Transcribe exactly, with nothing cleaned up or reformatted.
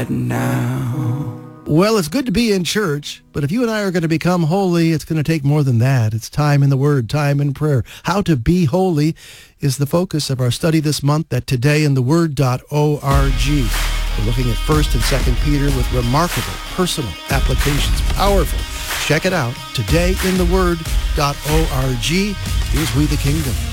Now. Well, it's good to be in church, but if you and I are going to become holy, it's going to take more than that. It's time in the Word, time in prayer. How to be holy is the focus of our study this month at today in the word dot org. We're looking at First and Second Peter with remarkable personal applications. Powerful. Check it out, today in the word dot org. Here's We the Kingdom.